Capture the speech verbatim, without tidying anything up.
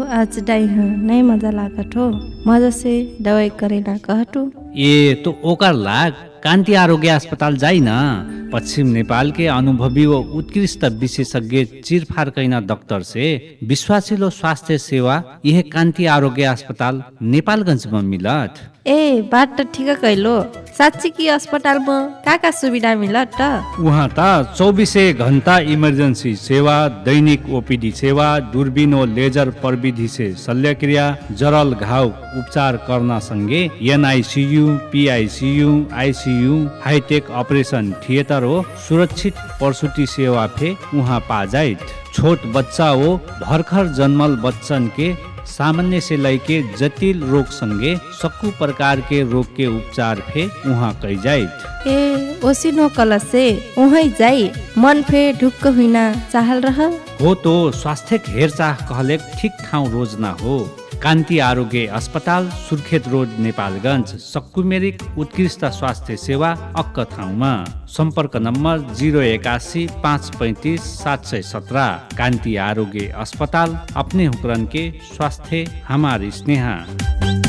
आज डाई हाँ नहीं मजा लागत हो मजा से दवाई करेला कहटू। ए तो ओकर लाग कान्ति आरोग्य अस्पताल जाई न। पश्चिम नेपाल के अनुभवी व उत्कृष्ट विशेषज्ञ चिरफार कैना डॉक्टर से विश्वासिलो स्वास्थ्य सेवा यह कान्ति आरोग्य अस्पताल नेपालगंज में मिलत। ए बात त ठिक कैलो साँच्ची की अस्पताल में का का सुविधा मिलत त? वहाँ त चौबीसै घण्टा इमर्जेन्सी सेवा, दैनिक ओपीडी सेवा, दूरबीन व लेजर प्रविधि से शल्यक्रिया, जरल घाव उपचार गर्न सँगै NICU, PICU, ICU, hi tech operation theatre हो सुरक्षित प्रसूति सेवा फे वहाँ पा जाइत। छोट बच्चा हो भर्खर जन्मल बच्चन के सामान्य से लैके जटिल रोग संगे सक्कु प्रकार के रोग के उपचार फे वहाँ कई जाइत। ए ओसिनो कल से वहीं जाई मन फे ढुक्क हुइना चाहल रह हो तो स्वास्थ्य हेरचाह कहले ठीक ठाउँ रोज ना हो। कान्ति आरोग्य अस्पताल सुर्खेत रोड नेपालगंज सक्कुमेरिक उत्कृष्ट स्वास्थ्य सेवा अक्क ठाउँमा। सम्पर्क नम्बर जीरो एकासी पाँच पैंतीस सात सय सत्रह। कान्ति आरोग्य अस्पताल अपने हुकरन के स्वास्थ्य हमारी स्नेहा।